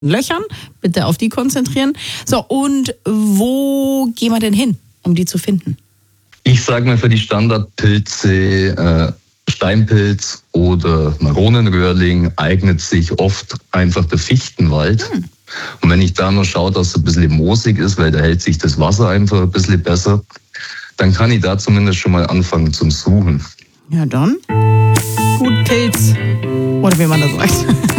Löchern. Bitte auf die konzentrieren. So, und wo gehen wir denn hin, um die zu finden? Ich sage mal, für die Standardpilze Steinpilz oder Maronenröhrling eignet sich oft einfach der Fichtenwald. Und wenn ich da noch schaue, dass es ein bisschen moosig ist, weil da hält sich das Wasser einfach ein bisschen besser, dann kann ich da zumindest schon mal anfangen zum Suchen. Ja, dann gut Pilz. Oder wie man das sagt.